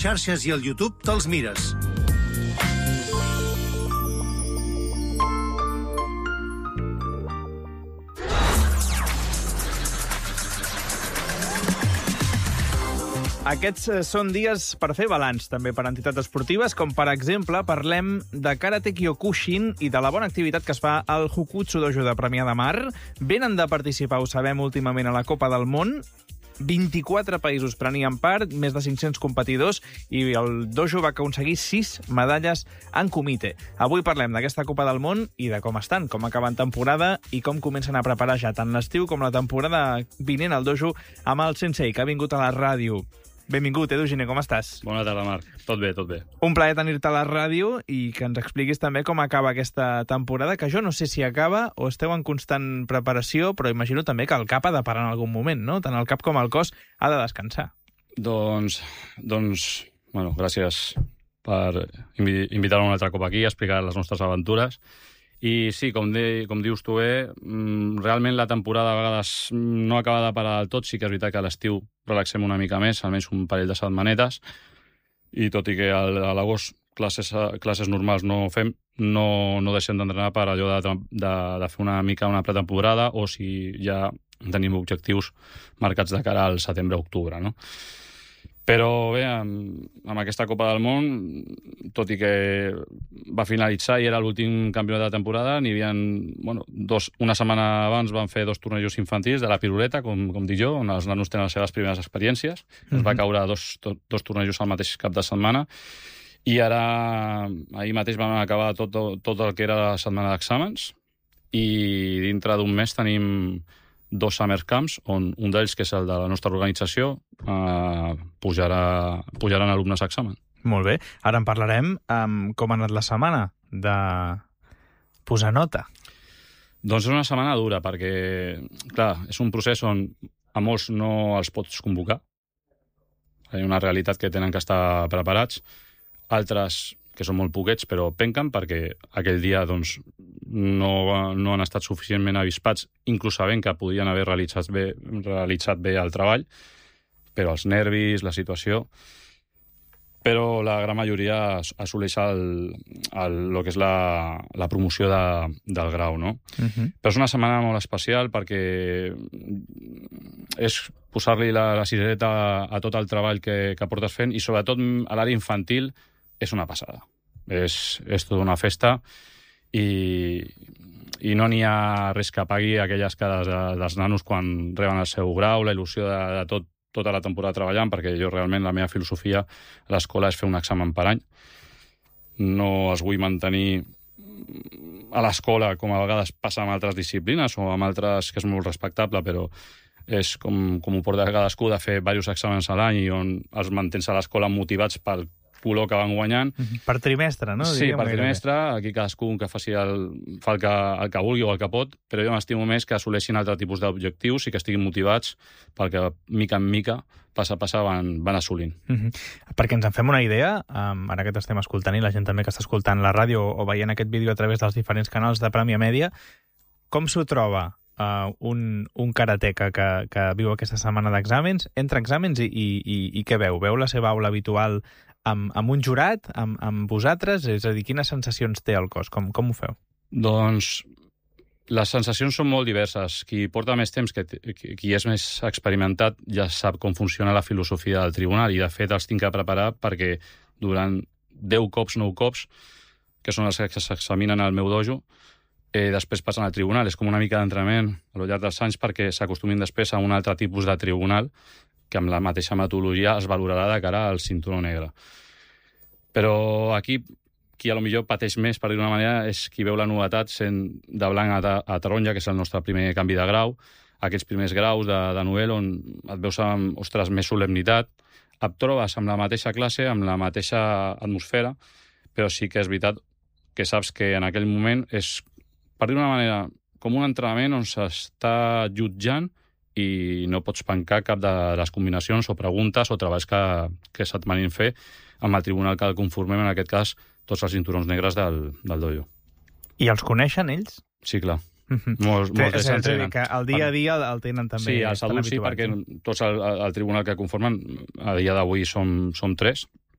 xarxes i al YouTube te'ls mires. Aquests són dies per fer balanç, també per entitats esportives, com per exemple parlem de Karate Kyokushin i de la bona activitat que es fa al Hokutsu Dojo de Premià de Mar. Venen de participar, ho sabem, últimament a la Copa del Món. 24 països prenien part, més de 500 competidors, i el dojo va aconseguir 6 medalles en comitè. Avui parlem d'aquesta Copa del Món i de com estan, com acaben temporada i com comencen a preparar ja tant l'estiu com la temporada vinent al dojo amb el sensei, que ha vingut a la ràdio. Benvingut, Edu Giner, com estàs? Bona tarda, Marc. Tot bé, tot bé. Un plaer tenir-te a la ràdio i que ens expliquis també com acaba aquesta temporada, que jo no sé si acaba o esteu en constant preparació, però imagino també que el cap ha de parar en algun moment, no? Tant el cap com el cos ha de descansar. Doncs bueno, gràcies per invitar-me un altre cop aquí a explicar les nostres aventures. I sí, com dius tu bé, realment la temporada a vegades no acaba de parar del tot. Sí que és veritat que a l'estiu relaxem una mica més, almenys un parell de setmanetes, i tot i que a l'agost classes normals no fem, no deixem d'entrenar per allò de fer una mica una pretemporada, o si ja tenim objectius marcats de cara al setembre-octubre, no? Però bé, amb aquesta Copa del Món, tot i que va finalitzar i era l'últim campionat de temporada, n'hi havia, una setmana abans van fer 2 tornejos infantils de la piruleta, com dic jo, on els nanos tenen les seves primeres experiències. Es va caure dos tornejos al mateix cap de setmana, i ara, ahir mateix vam acabar tot el que era la setmana d'exàmens, i dintre d'un mes tenim 2 summer camps, on un d'ells, que és el de la nostra organització, pujaran alumnes a examen. Molt bé. Ara en parlarem com ha anat la setmana de posar nota. Doncs és una setmana dura, perquè, clar, és un procés on a molts no els pots convocar. Hi ha una realitat que tenen que estar preparats. Altres, que són molt poquets, però penquen perquè aquell dia doncs, no han estat suficientment avispats, inclús sabent que podien haver realitzat bé el treball, però els nervis, la situació... Però la gran majoria assoleix el que és la promoció del grau, no? Però és una setmana molt especial perquè és posar-li la cirereta a tot el treball que portes fent, i sobretot a l'àrea infantil és una passada. És tota una festa, i no n'hi ha res que pagui aquelles cares dels nanos quan reben el seu grau, la il·lusió de tota la temporada treballant, perquè jo realment la meva filosofia a l'escola és fer un examen per any. No es vull mantenir a l'escola com a vegades passa amb altres disciplines o amb altres, que és molt respectable, però és com ho porta cadascú, de fer diversos exàmens a l'any, i on els mantens a l'escola motivats pel color que van guanyant. Per trimestre, no? Sí, per trimestre. Aquí cadascú que fa el que vulgui o el que pot, però jo m'estimo més que assoleixin altre tipus d'objectius i que estiguin motivats perquè mica en mica, passa a passa, van assolint. Perquè ens en fem una idea, ara que t'estem escoltant i la gent també que està escoltant la ràdio o veient aquest vídeo a través dels diferents canals de Premià Mèdia, com s'ho troba un karateca que viu aquesta setmana d'exàmens, entre exàmens, i què veu? Veu la seva aula habitual amb un jurat, amb vosaltres? És a dir, quines sensacions té el cos? Com ho feu? Doncs les sensacions són molt diverses. Qui porta més temps, qui és més experimentat, ja sap com funciona la filosofia del tribunal, i de fet els tinc que preparar perquè durant 10 cops, 9 cops, que són els que s'examinen al meu dojo, després passen al tribunal. És com una mica d'entrenament al llarg dels anys perquè s'acostumin després a un altre tipus de tribunal que amb la mateixa metodologia es valorarà de cara al cinturó negre. Però aquí, qui a lo millor pateix més, per dir-ho d'una manera, és qui veu la novetat sent de blanc a taronja, que és el nostre primer canvi de grau, aquests primers graus de novel, on et veus amb, més solemnitat, et trobes amb la mateixa classe, amb la mateixa atmosfera, però sí que és veritat que saps que en aquell moment és, per dir-ho d'una manera, com un entrenament on s'està jutjant i no pots pencar cap de les combinacions o preguntes o treballs que se't manin fer amb el tribunal que el conformem, en aquest cas, tots els cinturons negres del dojo. I els coneixen, ells? Sí, clar. Molts s'entrenen. Que el dia a dia el tenen també. Sí, els adults sí, perquè tots el tribunal que conformen a dia d'avui som 3,